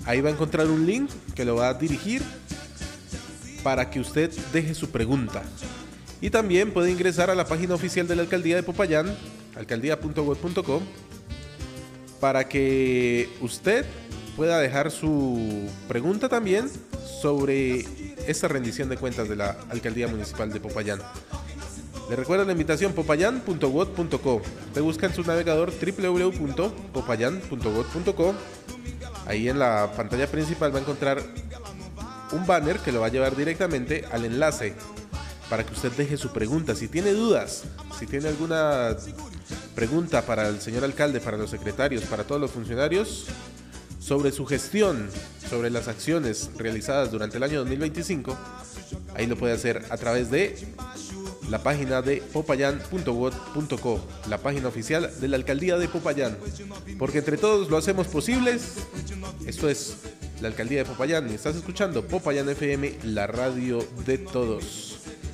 Ahí va a encontrar un link que lo va a dirigir para que usted deje su pregunta. Y también puede ingresar a la página oficial de la Alcaldía de Popayán, alcaldía.gov.co, para que usted pueda dejar su pregunta también sobre esta rendición de cuentas de la Alcaldía Municipal de Popayán. Le recuerdo la invitación, popayán.gov.co. Usted busca en su navegador www.popayán.gov.co. Ahí en la pantalla principal va a encontrar un banner que lo va a llevar directamente al enlace para que usted deje su pregunta. Si tiene dudas, si tiene alguna pregunta para el señor alcalde, para los secretarios, para todos los funcionarios, sobre su gestión, sobre las acciones realizadas durante el año 2025, ahí lo puede hacer a través de la página de popayán.gov.co, la página oficial de la Alcaldía de Popayán. Porque entre todos lo hacemos posibles. Esto es la Alcaldía de Popayán y estás escuchando Popayán FM, la radio de todos.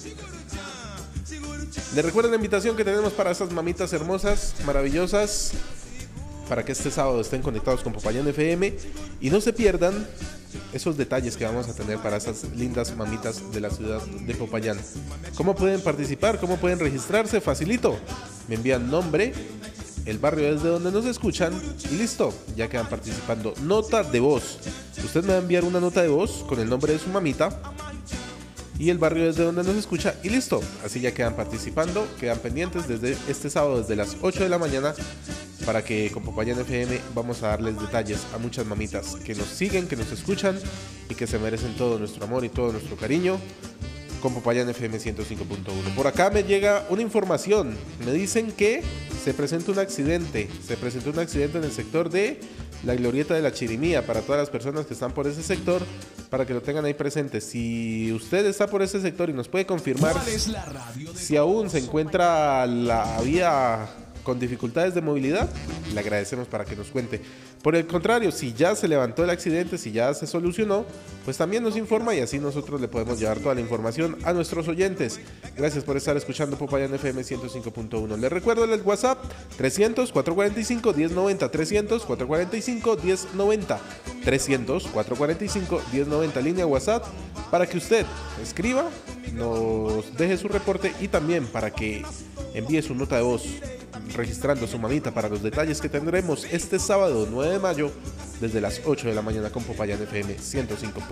Les recuerdo la invitación que tenemos para estas mamitas hermosas, maravillosas, para que este sábado estén conectados con Popayán FM y no se pierdan esos detalles que vamos a tener para esas lindas mamitas de la ciudad de Popayán. ¿Cómo pueden participar? ¿Cómo pueden registrarse? Facilito. Me envían nombre, el barrio desde donde nos escuchan y listo, ya quedan participando. Nota de voz. Usted me va a enviar una nota de voz con el nombre de su mamita y el barrio desde donde nos escucha y listo. Así ya quedan participando, quedan pendientes desde este sábado desde las 8 de la mañana para que con Popayán FM vamos a darles detalles a muchas mamitas que nos siguen, que nos escuchan y que se merecen todo nuestro amor y todo nuestro cariño con Popayán FM 105.1. Por acá me llega una información, me dicen que se presentó un accidente en el sector de la Glorieta de la Chirimía. Para todas las personas que están por ese sector, para que lo tengan ahí presente. Si usted está por ese sector y nos puede confirmar si aún se encuentra la vía con dificultades de movilidad, le agradecemos para que nos cuente. Por el contrario, si ya se levantó el accidente, si ya se solucionó, pues también nos informa y así nosotros le podemos llevar toda la información a nuestros oyentes. Gracias por estar escuchando Popayán FM 105.1. Les recuerdo el WhatsApp 300-445-1090, 300-445-1090, 300-445-1090, línea WhatsApp, para que usted escriba, nos deje su reporte y también para que envíe su nota de voz registrando su mamita para los detalles que tendremos este sábado 9 de mayo desde las 8 de la mañana con Popayán FM 105.